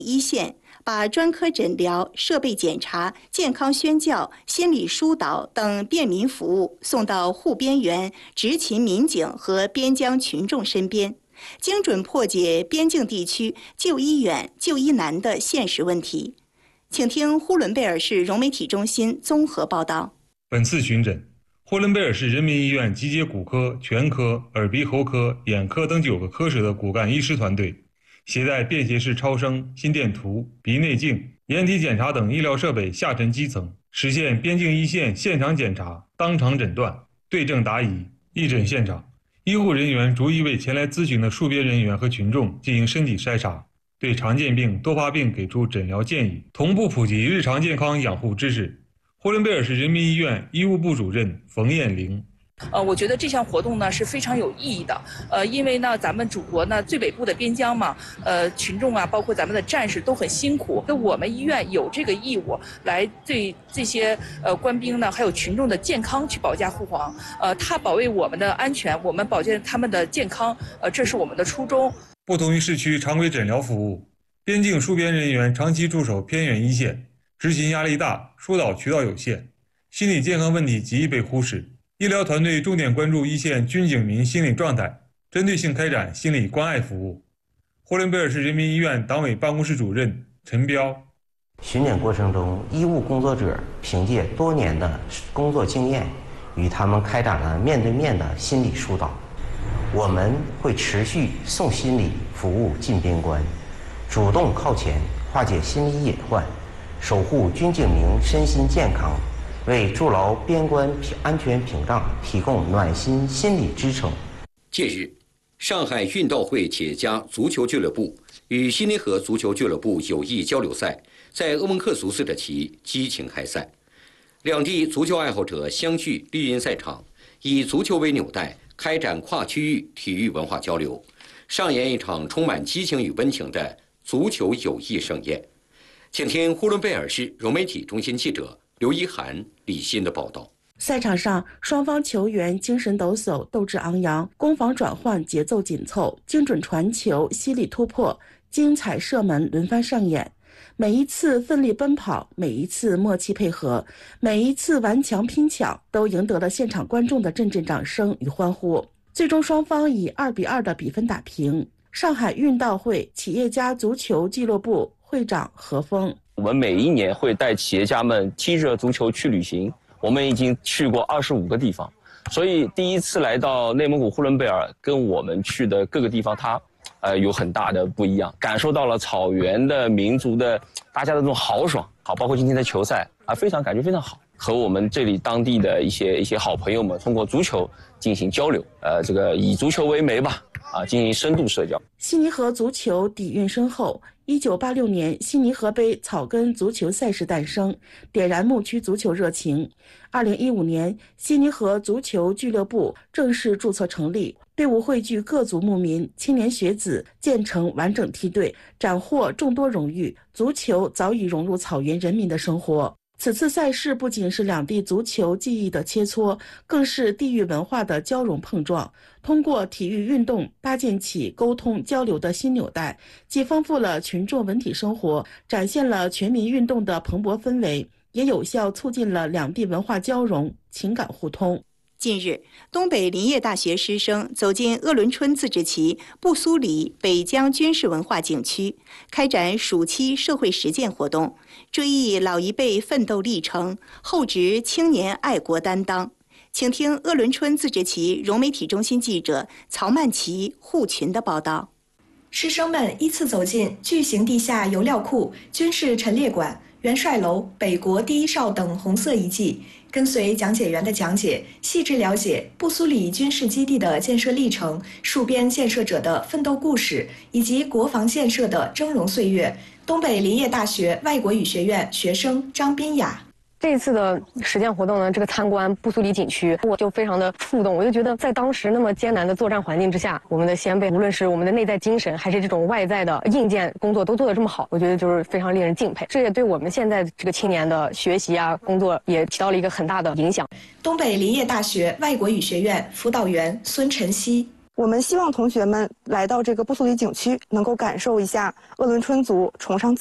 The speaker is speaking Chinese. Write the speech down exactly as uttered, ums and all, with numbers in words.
一线，把专科诊疗、设备检查、健康宣教、心理疏导等便民服务送到护边员、执勤民警和边疆群众身边，精准破解边境地区就医远、就医难的现实问题。请听呼伦贝尔市融媒体中心综合报道。 本次巡诊，呼伦贝尔市人民医院集结骨科、全科、耳鼻喉科、眼科等九个科室的骨干医师团队，携带便携式超声、心电图、鼻内镜、眼体检查等医疗设备下沉基层，实现边境一线现场检查、当场诊断、对症答疑。义诊现场，医护人员逐一为前来咨询的戍边人员和群众进行身体筛查，对常见病、多发病给出诊疗建议，同步普及日常健康养护知识。呼伦贝尔市人民医院医务部主任冯艳玲。 呃，我觉得这项活动呢是非常有意义的。呃，因为呢，咱们祖国呢最北部的边疆嘛，呃，群众啊，包括咱们的战士都很辛苦。那我们医院有这个义务来对这些呃官兵呢，还有群众的健康去保驾护航。呃，他保卫我们的安全，我们保健他们的健康，呃，这是我们的初衷。 不同于市区常规诊疗服务，边境戍边人员长期驻守偏远一线，执勤压力大，疏导渠道有限，心理健康问题极易被忽视。医疗团队重点关注一线军警民心理状态，针对性开展心理关爱服务。呼伦贝尔市人民医院党委办公室主任陈彪。 巡诊过程中，医务工作者凭借多年的工作经验，与他们开展了面对面的心理疏导。我们会持续送心理服务进边关，主动靠前，化解心理隐患，守护军警民身心健康，为筑牢边关安全屏障提供暖心心理支撑。 近日，上海运道会企业家足球俱乐部与悉尼河足球俱乐部友谊交流赛在鄂温克苏斯的旗激情开赛，两地足球爱好者相聚绿茵赛场，以足球为纽带，开展跨区域体育文化交流，上演一场充满激情与温情的足球友谊盛宴。请听呼伦贝尔市融媒体中心记者刘一涵、李欣的报道。 赛场上，双方球员精神抖擞，斗志昂扬，攻防转换节奏紧凑，精准传球，犀利突破，精彩射门轮番上演。每一次奋力奔跑，每一次默契配合，每一次顽强拼抢，都赢得了现场观众的阵阵掌声与欢呼。最终双方以二比二的比分打平。上海运道会企业家足球俱乐部会长何峰： 我们每一年会带企业家们踢着足球去旅行，我们已经去过二十五个地方，所以第一次来到内蒙古呼伦贝尔，跟我们去的各个地方，它呃有很大的不一样，感受到了草原的民族的大家的这种豪爽，好，包括今天的球赛啊，非常感觉非常好，和我们这里当地的一些一些好朋友们通过足球进行交流，呃，这个以足球为媒吧，啊，进行深度社交。 悉尼河足球底蕴深厚。一九八六年，悉尼河杯草根足球赛事诞生，点燃牧区足球热情。二零一五年，悉尼河足球俱乐部正式注册成立，队伍汇聚各族牧民、青年学子，建成完整梯队，斩获众多荣誉。足球早已融入草原人民的生活。此次赛事不仅是两地足球技艺的切磋，更是地域文化的交融碰撞。通过体育运动搭建起沟通交流的新纽带，既丰富了群众文体生活，展现了全民运动的蓬勃氛围，也有效促进了两地文化交融、情感互通。 近日，东北林业大学师生走进鄂伦春自治旗布苏里北疆军事文化景区，开展暑期社会实践活动，追忆老一辈奋斗历程，厚植青年爱国担当。请听鄂伦春自治旗融媒体中心记者曹曼琪、护群的报道。 师生们依次走进巨型地下油料库、军事陈列馆、元帅楼、北国第一哨等红色遗迹，跟随讲解员的讲解，细致了解布苏里军事基地的建设历程、戍边建设者的奋斗故事，以及国防建设的峥嵘岁月。东北林业大学外国语学院学生张彬雅。 这一次的实践活动呢，这个参观布苏里景区，我就非常的触动。我就觉得，在当时那么艰难的作战环境之下，我们的先辈无论是我们的内在精神，还是这种外在的硬件工作，都做得这么好，我觉得就是非常令人敬佩。这也对我们现在这个青年的学习啊、工作也起到了一个很大的影响。 东北林业大学外国语学院辅导员孙晨曦。 我们希望同学们来到这个布苏里景区，能够感受一下鄂伦春族崇尚